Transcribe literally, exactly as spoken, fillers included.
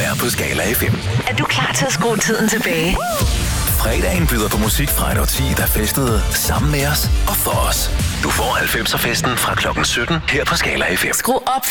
her på Skala F M. Er du klar til at skrue tiden tilbage? Fredagen byder på musik fra et årti, der festede sammen med os og for os. Du får halvfemser festen fra klokken sytten her på Skala F M. Skru op